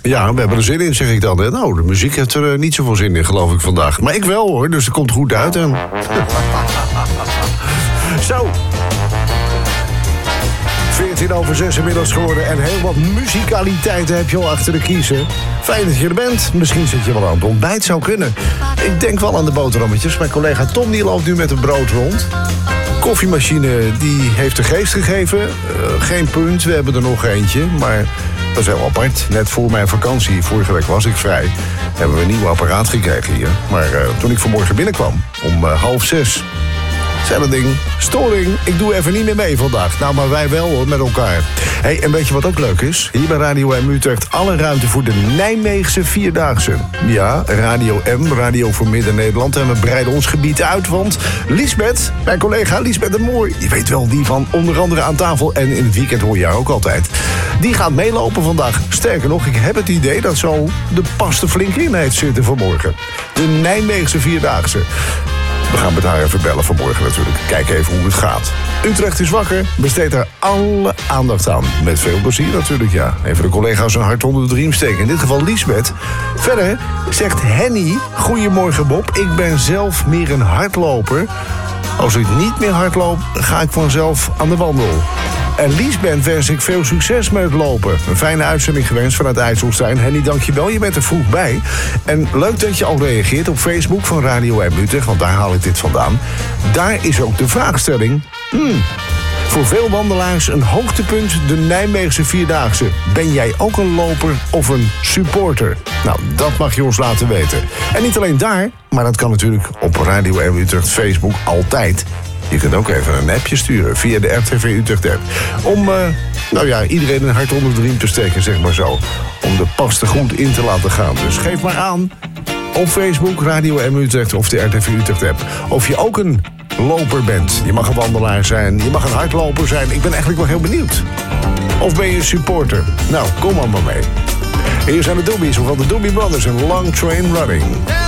Ja, we hebben er zin in, zeg ik dan. Nou, de muziek heeft er niet zoveel zin in, geloof ik, vandaag. Maar ik wel, hoor, dus het komt goed uit. En... Zo. 6:14 inmiddels geworden en heel wat muzikaliteit heb je al achter de kiezen. Fijn dat je er bent. Misschien zit je wel aan het ontbijt, zou kunnen. Ik denk wel aan de boterhammetjes. Mijn collega Tom die loopt nu met een brood rond. Koffiemachine die heeft de geest gegeven. Geen punt, we hebben er nog eentje. Maar dat is heel apart. Net voor mijn vakantie, vorige week was ik vrij, hebben we een nieuw apparaat gekregen hier. Maar toen ik vanmorgen binnenkwam, om 5:30... zei dat ding, storing, ik doe even niet meer mee vandaag. Nou, maar wij wel, hoor, met elkaar. Hey, en weet je wat ook leuk is? Hier bij Radio M Utrecht alle ruimte voor de Nijmeegse Vierdaagse. Ja, Radio M, Radio voor Midden-Nederland. En we breiden ons gebied uit, want Liesbeth, mijn collega Liesbeth de Mooi, je weet wel, die van onder andere Aan Tafel en in het weekend hoor je haar ook altijd, die gaat meelopen vandaag. Sterker nog, ik heb het idee dat zo de pas er flink in heeft zitten vanmorgen. De Nijmeegse Vierdaagse. We gaan met haar even bellen vanmorgen natuurlijk. Kijken even hoe het gaat. Utrecht is wakker, besteedt er alle aandacht aan. Met veel plezier natuurlijk, ja. Even de collega's een hart onder de riem steken. In dit geval Liesbeth. Verder zegt Henny, goedemorgen Bob, ik ben zelf meer een hardloper. Als ik niet meer hardloop, ga ik vanzelf aan de wandel. En Liesbeth wens ik veel succes met het lopen. Een fijne uitzending gewenst vanuit IJsselstein. Henny, dankjewel, je bent er vroeg bij. En leuk dat je al reageert op Facebook van Radio M Utrecht, want daar haal ik dit vandaan. Daar is ook de vraagstelling. Voor veel wandelaars een hoogtepunt, de Nijmeegse Vierdaagse. Ben jij ook een loper of een supporter? Nou, dat mag je ons laten weten. En niet alleen daar, maar dat kan natuurlijk op Radio M Utrecht Facebook altijd. Je kunt ook even een appje sturen via de RTV Utrecht app. Om, iedereen een hart onder de riem te steken, zeg maar zo. Om de pas te goed in te laten gaan. Dus geef maar aan op Facebook, Radio M Utrecht of de RTV Utrecht app. Of je ook een loper bent. Je mag een wandelaar zijn, je mag een hardloper zijn. Ik ben eigenlijk wel heel benieuwd. Of ben je een supporter? Nou, kom maar mee. Hier zijn de Doobies, of van de Doobie Brothers en Long Train Running.